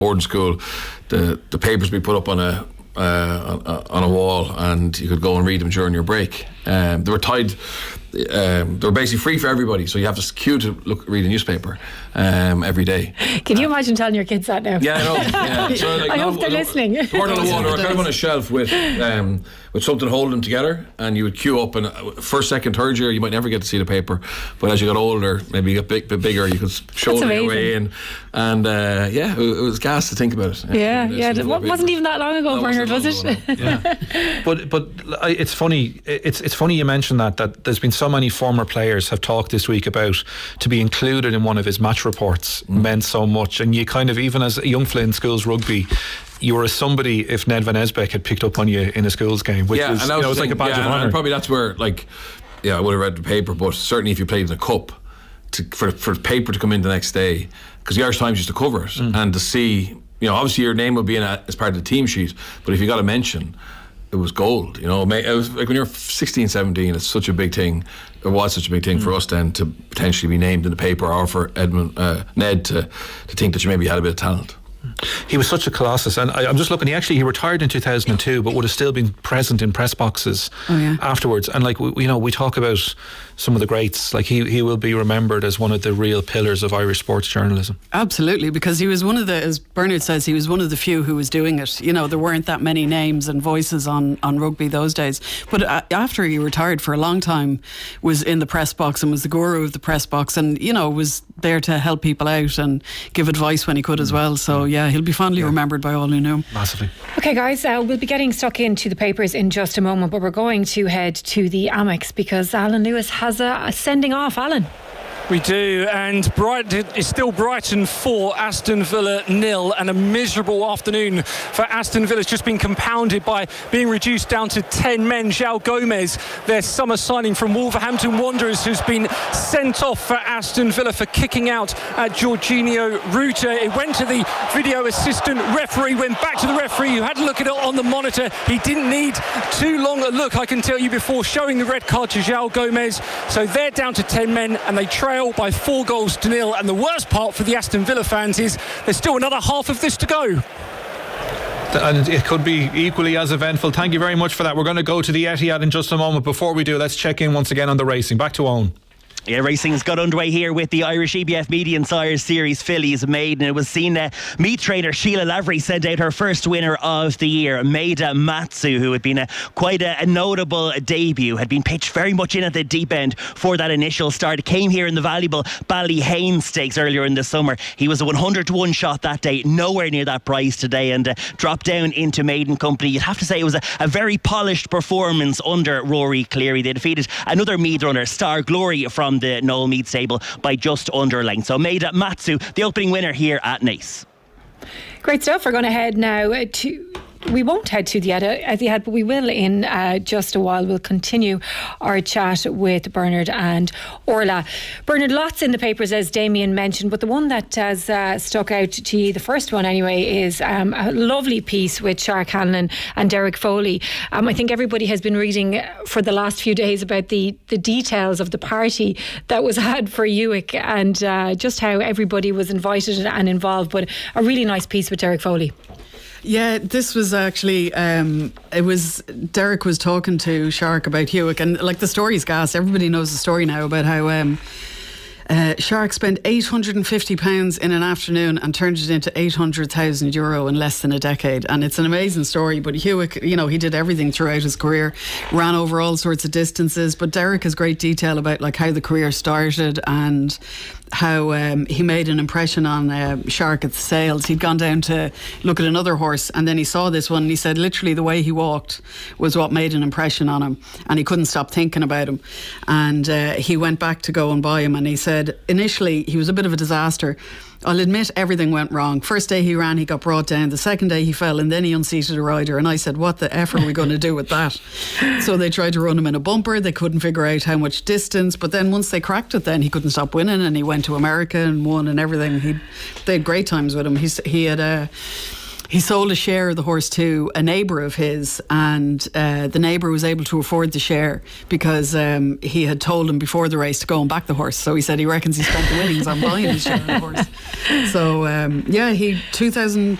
boarding school, the papers would be put up on a wall, and you could go and read them during your break. They were tied. They were basically free for everybody, so you have to queue to read a newspaper every day. Can you imagine telling your kids that now? Yeah, I know. Yeah. So, I hope they're listening. They weren't on the wall, they were kind of on a shelf with something holding them together, and you would queue up, and first, second, third year you might never get to see the paper, but as you got older, maybe you got a bit bigger, you could shoulder your way in, and it was gas to think about it. It wasn't even that long ago, Bernard, was it? Yeah. But it's funny. It's funny you mentioned that there's been so many former players have talked this week about to be included in one of his match reports meant so much, and you kind of, even as a young fella in schools rugby, you were somebody if Ned Van Esbeck had picked up on you in a schools game, which was, it was like a badge of honour. And probably that's where, I would have read the paper, but certainly if you played in a cup, for the paper to come in the next day, because the Irish Times used to cover it, and to see, obviously your name would be in as part of the team sheet, but if you got a mention, it was gold. It was like when you're 16, 17, it's such a big thing. It was such a big thing for us then to potentially be named in the paper, or for Ned to think that you maybe had a bit of talent. He was such a colossus, and I'm just looking. He retired in 2002, but would have still been present in press boxes afterwards. And we talk about some of the greats. Like he will be remembered as one of the real pillars of Irish sports journalism. Absolutely, because he was one of the, as Bernard says, he was one of the few who was doing it. There weren't that many names and voices on rugby those days. But after he retired, for a long time, was in the press box and was the guru of the press box, and was there to help people out and give advice when he could as well. So he'll be fondly remembered by all who knew him. Massively. Okay, guys, we'll be getting stuck into the papers in just a moment, but we're going to head to the Amex because Alan Lewis has a sending off. Alan. We do, and it's still Brighton 4, Aston Villa 0, and a miserable afternoon for Aston Villa. It's just been compounded by being reduced down to 10 men. João Gomez, their summer signing from Wolverhampton Wanderers, who's been sent off for Aston Villa for kicking out at Jorginho Ruta. It went to the video assistant referee, went back to the referee, who had a look at it on the monitor. He didn't need too long a look, I can tell you, before showing the red card to João Gomez. So they're down to 10 men, and they trail by 4-0. And the worst part for the Aston Villa fans is there's still another half of this to go. And it could be equally as eventful. Thank you very much for that. We're going to go to the Etihad in just a moment. Before we do, let's check in once again on the racing. Back to Owen. Yeah, racing's got underway here with the Irish EBF Median Sires Series Fillies Maiden. It was seen meat trainer Sheila Lavery sent out her first winner of the year, Maida Matsu, who had been quite a notable debut, had been pitched very much in at the deep end for that initial start. It came here in the valuable Ballyhane Stakes earlier in the summer. He was a 100-to-1 shot that day, nowhere near that price today, and dropped down into maiden company. You'd have to say it was a very polished performance under Rory Cleary. They defeated another Meath runner, Star Glory, from the Noel Meath stable by just under a length. So Maida Matsu, the opening winner here at Naas. Great stuff. We're going to head now to... We won't head to the Etihad, but we will in just a while. We'll continue our chat with Bernard and Orla. Bernard, lots in the papers, as Damien mentioned, but the one that has stuck out to you, the first one anyway, is a lovely piece with Shark Hanlon and Derek Foley. I think everybody has been reading for the last few days about the details of the party that was had for Uick, and just how everybody was invited and involved, but a really nice piece with Derek Foley. Yeah, this was actually, Derek was talking to Shark about Hewick, and the story's gas. Everybody knows the story now about how Shark spent £850 in an afternoon and turned it into €800,000 in less than a decade. And it's an amazing story. But Hewick, he did everything throughout his career, ran over all sorts of distances. But Derek has great detail about how the career started and how he made an impression on Shark at the sales. He'd gone down to look at another horse, and then he saw this one, and he said literally the way he walked was what made an impression on him, and he couldn't stop thinking about him. And he went back to go and buy him, and he said initially he was a bit of a disaster. I'll admit everything went wrong. First day he ran, he got brought down. The second day he fell, and then he unseated a rider. And I said, what the F are we going to do with that? So they tried to run him in a bumper. They couldn't figure out how much distance. But then once they cracked it, then he couldn't stop winning, and he went to America and won and everything. They had great times with him. he sold a share of the horse to a neighbour of his, and the neighbour was able to afford the share because he had told him before the race to go and back the horse. So he said he reckons he spent the winnings on buying his share of the horse. So he 2000